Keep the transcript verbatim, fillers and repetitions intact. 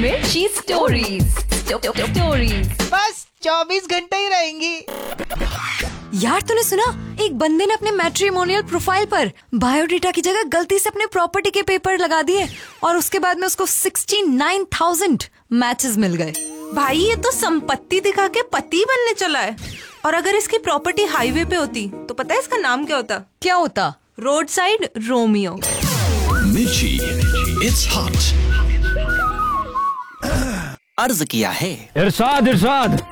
मिर्ची stories stories बस चौबीस घंटे ही रहेंगी। यार तूने सुना, एक बंदे ने अपने मैट्रिमोनियल प्रोफाइल पर बायोडेटा की जगह गलती से अपने प्रॉपर्टी के पेपर लगा दिए और उसके बाद में उसको उनहत्तर हज़ार मैचेस मिल गए। भाई ये तो संपत्ति दिखा के पति बनने चला है। और अगर इसकी प्रॉपर्टी हाईवे पे होती तो पता है इसका नाम क्या होता? क्या होता? Road side Romeo. मिर्ची, it's hot। अर्ज किया है इरशाद इरशाद